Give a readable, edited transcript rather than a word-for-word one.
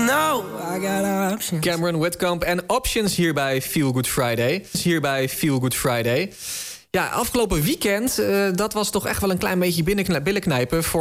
know I got options. Cameron Whitcomb en Options hier bij Feel Good Friday. Ja, afgelopen weekend, dat was toch echt wel een klein beetje billenknijpen... voor